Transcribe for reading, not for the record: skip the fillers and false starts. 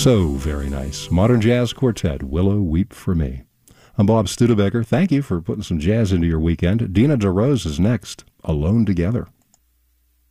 So very nice. Modern Jazz Quartet, Willow Weep for Me. I'm Bob Studebaker. Thank you for putting some jazz into your weekend. Dina DeRose is next, Alone Together.